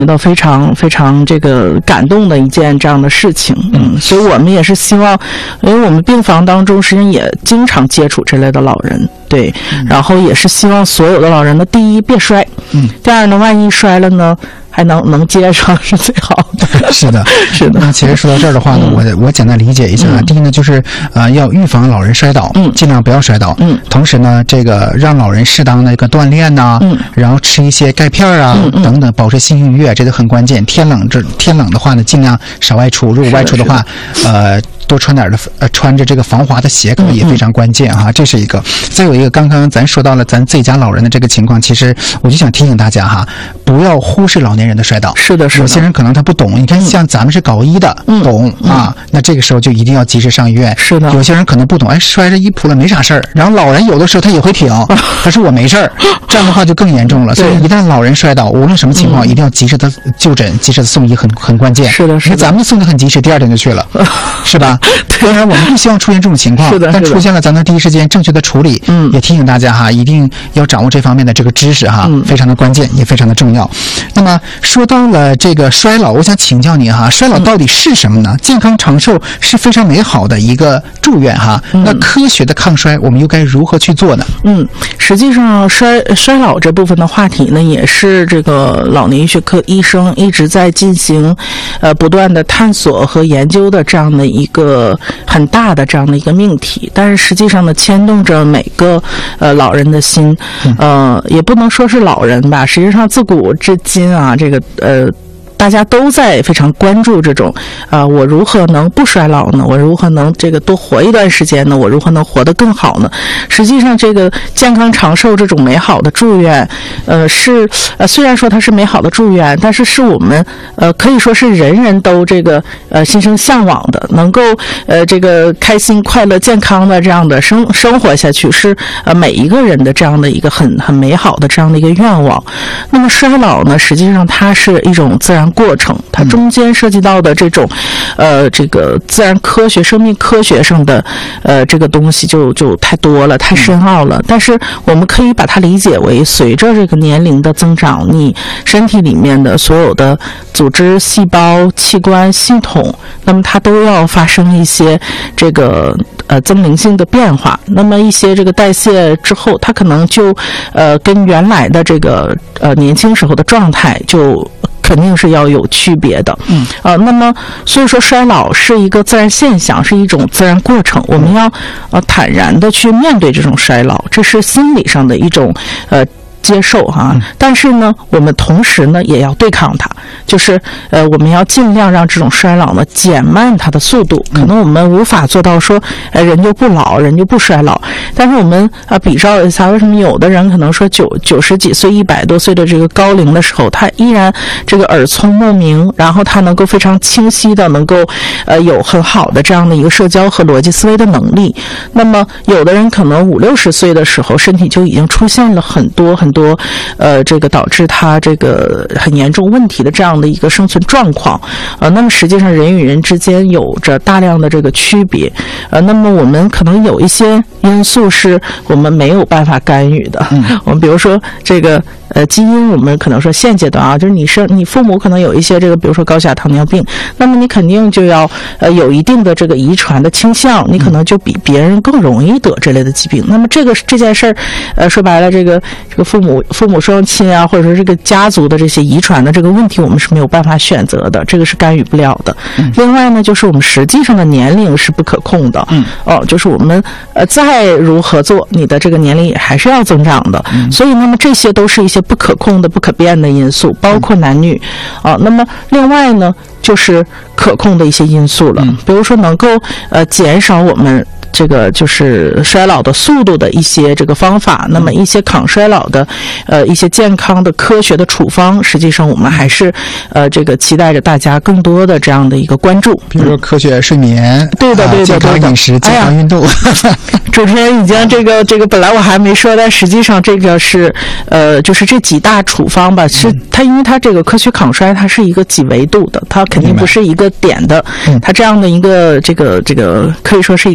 到非常非常这个感动的一件这样的事情。所以我们也是希望，因为我们病房当中实际上也经常接触这类的老人，对，然后也是希望所有的老人呢，第一别摔，第二呢，万一摔了呢，还能接上是最好的。 是的， 是的。 那其实说到这儿的话呢，我简单理解一下。第一呢，就是要预防老人摔倒，尽量不要摔倒。同时呢，这个让老人适当的一个锻炼呐，然后吃一些钙片啊等等，保持心情愉悦，这都很关键。天冷的话呢，尽量少外出。如果外出的话，多穿点穿着这个防滑的鞋可能也非常关键哈，这是一个。再有一个，刚刚咱说到了咱自己家老人的这个情况，其实我就想提醒大家哈，不要忽视老年人的摔倒。 是的，是的。 有些人可能他不懂，你看像咱们是搞医的，懂啊，那这个时候就一定要及时上医院。 是的。 有些人可能不懂，摔着一扑了没啥事儿，然后老人有的时候他也会挺，他说我没事儿，这样的话就更严重了。所以一旦老人摔倒，无论什么情况，一定要及时的就诊，及时的送医，很关键。 是的，是的。 咱们送的很及时，第二天就去了，是吧？当然我们不希望出现这种情况，但出现了咱能第一时间正确的处理。也提醒大家哈，一定要掌握这方面的这个知识哈，非常的关键，也非常的重要。那么说到了这个衰老，我想请教您哈，衰老到底是什么呢？健康长寿是非常美好的一个祝愿哈，那科学的抗衰我们又该如何去做呢？ 实际上衰老这部分的话题呢，也是这个老年医学科医生一直在进行不断的探索和研究的这样的一个很大的这样的一个命题，但是实际上呢，牵动着每个老人的心，也不能说是老人吧，实际上自古至今啊，这个大家都在非常关注这种我如何能不衰老呢？我如何能这个多活一段时间呢？我如何能活得更好呢？实际上这个健康长寿这种美好的祝愿是虽然说它是美好的祝愿，但是是我们可以说是人人都这个心生向往的，能够这个开心快乐健康的这样的生活下去，是每一个人的这样的一个很美好的这样的一个愿望。那么衰老呢，实际上它是一种自然过程，它中间涉及到的这种这个自然科学生命科学上的这个东西就太多了，太深奥了。但是我们可以把它理解为，随着这个年龄的增长，你身体里面的所有的组织细胞器官系统，那么它都要发生一些这个增龄性的变化。那么一些这个代谢之后，它可能就跟原来的这个年轻时候的状态就肯定是要有区别的。那么所以说衰老是一个自然现象，是一种自然过程，我们要坦然的去面对这种衰老，这是心理上的一种接受哈，但是呢，我们同时呢也要对抗它，就是我们要尽量让这种衰老呢减慢它的速度。可能我们无法做到说人就不老，人就不衰老，但是我们比照一下，为什么有的人可能说90几岁、100多岁的这个高龄的时候，他依然这个耳聪目明，然后他能够非常清晰的能够有很好的这样的一个社交和逻辑思维的能力。那么有的人可能50、60岁的时候，身体就已经出现了很多这个导致他这个很严重问题的这样的一个生存状况。那么实际上人与人之间有着大量的这个区别。那么我们可能有一些因素是我们没有办法干预的。我们比如说这个基因，我们可能说现阶段啊，就是你父母可能有一些这个比如说高血压糖尿病，那么你肯定就要有一定的这个遗传的倾向，你可能就比别人更容易得这类的疾病。那么这件事儿说白了，这个父母双亲啊，或者说这个家族的这些遗传的这个问题，我们是没有办法选择的，这个是干预不了的。另外呢，就是我们实际上的年龄是不可控的。就是我们再如何做，你的这个年龄也还是要增长的。所以那么这些都是一些不可控的不可变的因素，包括男女那么另外呢就是可控的一些因素了，比如说能够减少我们这个就是衰老的速度的一些这个方法，那么一些抗衰老的一些健康的科学的处方，实际上我们还是这个期待着大家更多的这样的一个关注， 比如说科学睡眠， 对的健康饮食，健康运动。 主持人已经这个本来我还没说，但实际上这个是就是这几大处方吧，是它因为它这个科学抗衰它是一个几维度的，它肯定不是一个点的，它这样的一个这个可以说是一个3维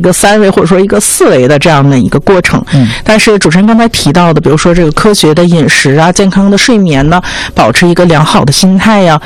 维或者说一个4维的这样的一个过程。但是主持人刚才提到的，比如说这个科学的饮食啊，健康的睡眠呢，保持一个良好的心态呀，